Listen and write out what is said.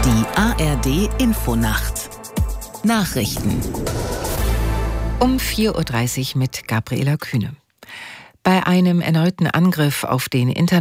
Die ARD Infonacht Nachrichten um 4:30 Uhr mit Gabriela Kühne. Bei einem erneuten Angriff auf den